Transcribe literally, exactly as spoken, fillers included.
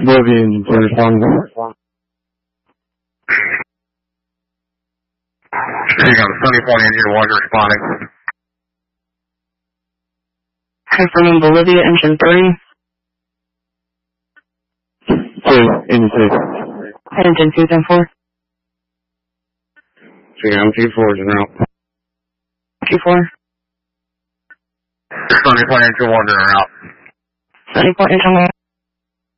Bolivia engine two responding. Speaking on the Sunny Point engine one responding. Confirming Bolivia engine three. Two, engine two. Engine two ten four. Speaking on T four is out. T four. Sunny Point engine one are out. Sunny Point engine one.